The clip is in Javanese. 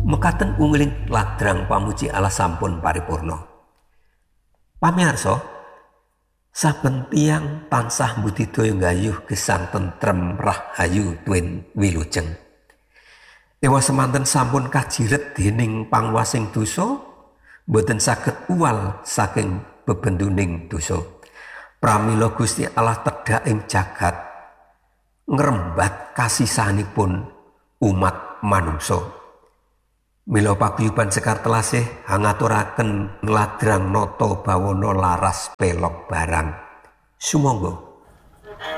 Mekaten ungling ladrang pamuji Allah sampun paripurna. Pamirsa, saben tiyang tansah mbudidaya nggayuh gesang tentrem rahayu tuwin wilujeng. Ewa semanten sampun kajiret dening pangwasing dosa, boten saged uwal saking bebenduning dosa. Pramila Gusti Allah tedhak ing jagat ngrembat kasisanipun umat manungsa. Mila paguyuban sekar telasih hangaturaken ladrang nata bawana laras pelok barang. Sumangga